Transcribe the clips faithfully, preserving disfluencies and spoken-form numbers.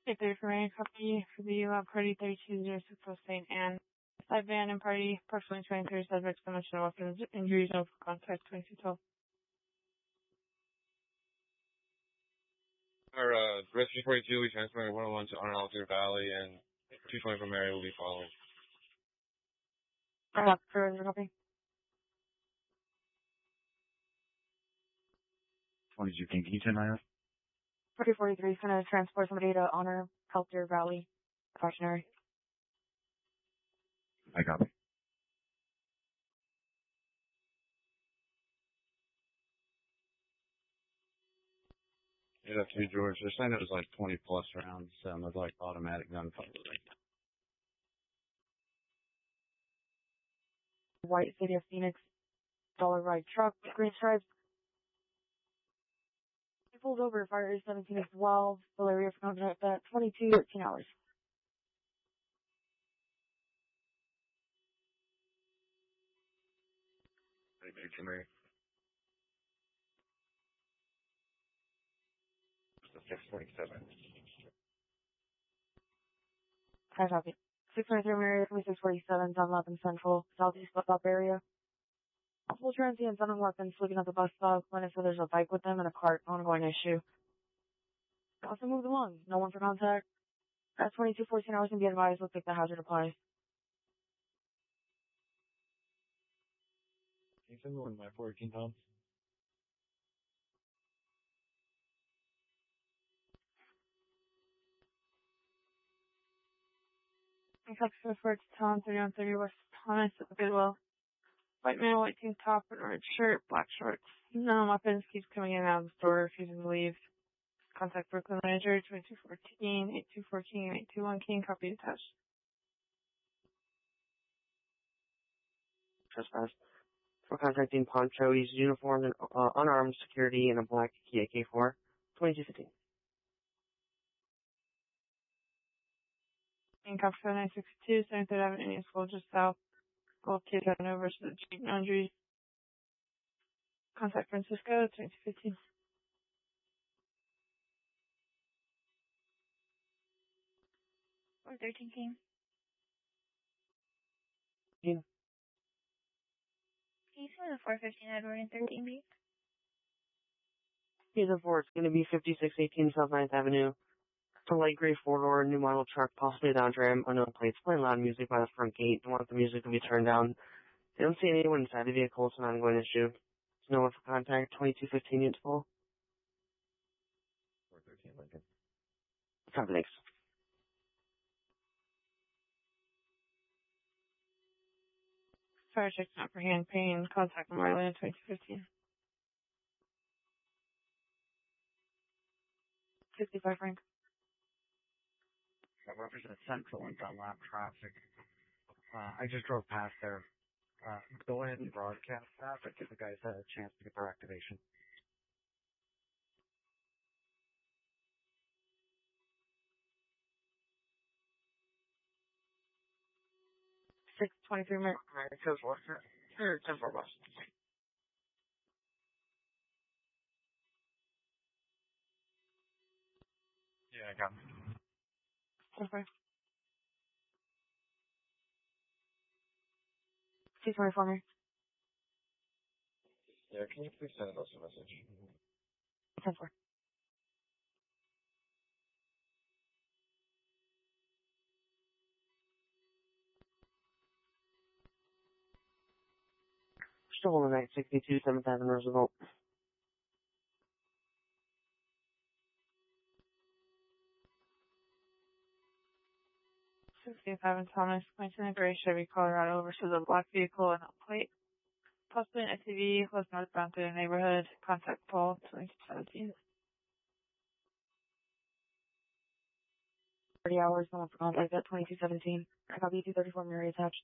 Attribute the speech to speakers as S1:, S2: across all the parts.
S1: thirty for Mary, copy for the lab party thirty-two oh six of Saint Anne. Side van and party, approximately twenty-three subjects, dimensional weapons, injuries, no contact, twenty-two twelve.
S2: Our, uh, Rescue forty-two, we transferred one oh one to Arnold Valley, and two twenty from Mary will be following.
S1: Uh, for the copy.
S3: twenty-two King, can you turn that?
S1: forty forty-three is going to transport somebody to Honor Healthcare Valley. Cautionary.
S3: I copy.
S2: Yeah, two George. They're saying it was like twenty plus rounds, um, with like automatic gunfire.
S1: White City of Phoenix, Dollar Ride truck, green stripes. He pulled over, fire is seventeen as well. Valeria for contact at twenty-two thirteen hours.
S2: Thank you for Mary. six forty-seven.
S1: Hi, copy. six twenty-three Mary, twenty-six forty-seven, on eleven Central, Southeast bus stop area. Multiple transients, unknown weapons, sleeping at the bus stop. When it said there's a bike with them and a cart, ongoing issue. Also moved along, no one for contact. At twenty-two fourteen hours and be advised, let's take the hazard applies.
S2: Can you send me one of my fourteen pounds?
S1: Texas for it's Tom, thirty-one thirty West Thomas at the Goodwill. White man, white tank top, and orange shirt, black shorts. No weapons, keeps coming in and out of the store, refusing to leave. Contact Brooklyn Manager, twenty-two fourteen, eighty-two fourteen, eight two one King, copy attached.
S4: Trespass. For contacting Poncho, he's uniformed and uh, unarmed security in a black Kia K four, twenty-two fifteen.
S1: In Copper nine sixty-two, seventy-third Avenue, Indian School, just south. Gold Kid heading over to the Jeep Laundry. Contact Francisco, twenty-two fifteen.
S5: four thirteen King.
S4: Yeah.
S5: Can you see the four fifteen Edward and thirteen B?
S4: He's a four. It's going to be fifty-six eighteen South ninth Avenue. It's a light gray four-door new model truck, possibly a down tram, unknown plates, playing loud music by the front gate. They want the music to be turned down. They don't see anyone inside the vehicle. It's an ongoing issue. There's no one for contact. twenty-two fifteen units full.
S2: four thirteen Lincoln.
S4: Copy, thanks.
S1: Fire check not for hand pain. Contact Marlin, twenty-two fifteen. fifty-five Frank.
S3: That represents Central and Dunlap traffic. Uh, I just drove past there. Uh, go ahead and broadcast that, but give the guys a chance to get their activation.
S1: six twenty-three Mary, code four. Or ten four bus.
S2: Yeah, I got it.
S1: Okay. two twenty-four Mary.
S2: Yeah, can you please send us a message?
S1: ten four.
S4: Still on the night, sixty-two seventh Avenue Roosevelt.
S1: sixty-five and Thomas, Quentin and Gray Chevy, Colorado, over to the black vehicle and a plate. Possibly an S U V, was northbound through the neighborhood. Contact Paul, twenty-two seventeen. thirty hours, no one for contact at twenty-two seventeen. I copy two thirty-four Mary attached.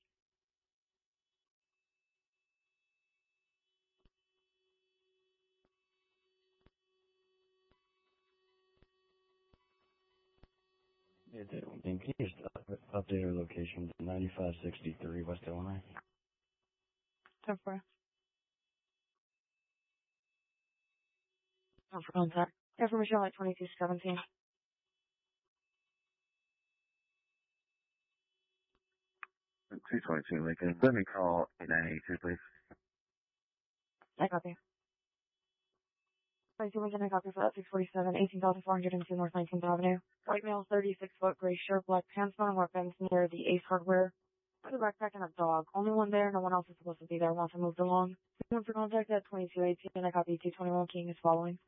S3: Yeah, can you just update our location to ninety-five sixty-three West Illinois?
S1: ten four. No for contact. Information like twenty-two seventeen.
S6: two twenty-two Lincoln. Let me call eight nine eight two, please.
S1: I copy. twenty-two Lincoln, I copy for that six forty-seven, eighteen thousand four hundred two North nineteenth Avenue. White male, thirty-six foot, gray shirt, black pants, mounted weapons near the Ace Hardware. With a backpack and a dog. Only one there, no one else is supposed to be there once I moved along. One for contact at twenty-two eighteen, I copy two twenty-one King is following.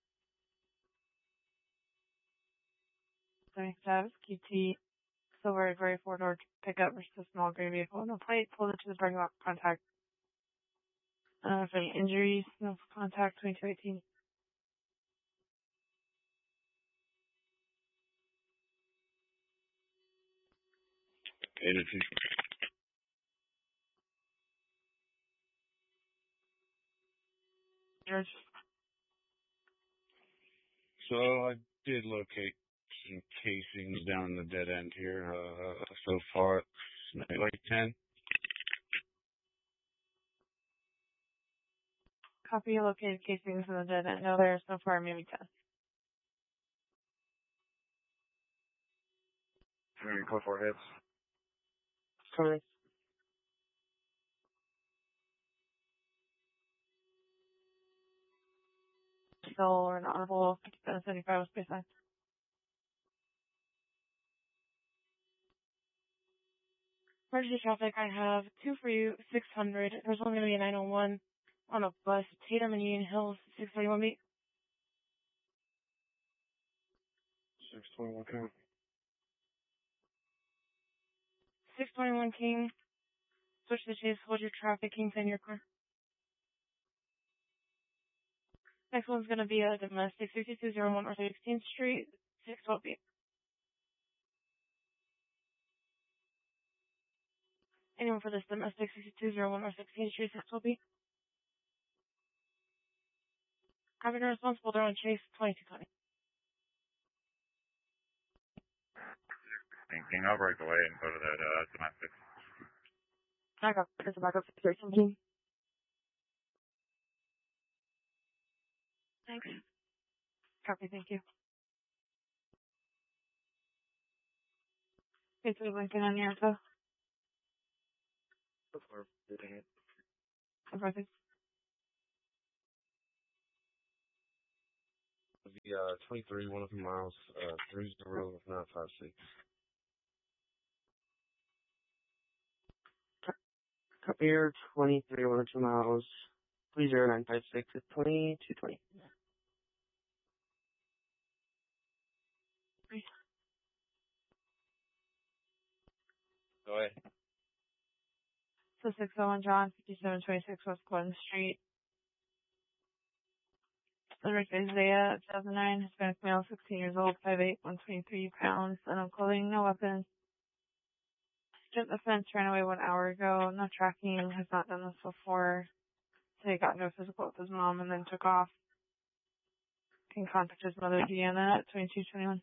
S7: Thanks, Travis. Q T, silver gray four-door pickup versus a small gray vehicle. No plate, pulled into the parking lot for contact. Uh, for any injuries, no contact, twenty-two eighteen.
S2: eight oh two.
S7: George.
S2: So I did locate some casings down in the dead end here. Uh, so far, it's maybe like ten.
S7: Copy located casings in the dead end. No, there so far, maybe ten.
S6: Maybe call four hits.
S4: Correct.
S7: Still an honorable fifty-seven seventy-five with baseline. Emergency traffic, I have two for you, six hundred. There's only going to be a nine oh one on a bus, Tatum and Union Hills, six twenty-one beat.
S6: six twenty-one King.
S7: six twenty-one King. Switch the chase, hold your traffic, King's in your car. Next one's going to be a domestic, sixty-two oh one North sixteenth Street, six twelve beat. Anyone for this domestic, sixty-two oh one North sixteenth Street, six twelve beat? Having a responsible they're on chase, twenty-two twenty.
S6: King, I'll break away and go to that uh, domestic.
S1: I got there's a backup six thirteen King.
S7: Thanks. Copy, thank you. It's a Lincoln on your info.
S6: Before hitting it.
S7: Perfect.
S2: The uh, twenty-three, one of the miles, uh, three zero nine five six.
S4: Copy here, twenty-three, one or two miles, three zero nine five six, it's twenty-two twenty.
S2: Go ahead.
S7: So six oh one John, fifty-seven twenty-six West Glen Street. Rick Isaiah, two thousand nine, Hispanic male, sixteen years old, five eight, one twenty-three pounds, unknown clothing, no weapons. Jumped the fence, ran away one hour ago, no tracking, has not done this before. So he got into a physical with his mom and then took off. Can contact his mother, Deanna, at twenty-two twenty-one.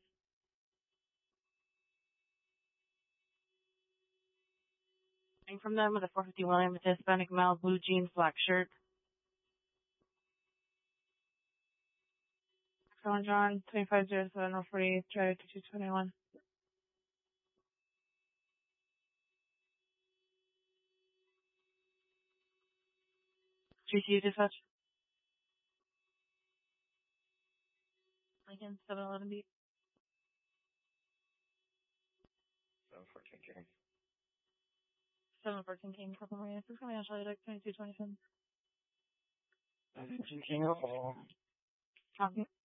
S7: From them with a four fifty-one with Hispanic male, blue jeans, black shirt. John John, twenty-five oh seven oh forty, drive to two twenty-one. G T U dispatch. Lincoln, seven eleven beat.
S6: seven fourteen King.
S7: seven fourteen King, Purple Marine. This is coming out Charlie Deck, twenty-two twenty-seven.
S6: seven fourteen King, I'll follow.
S7: Copy.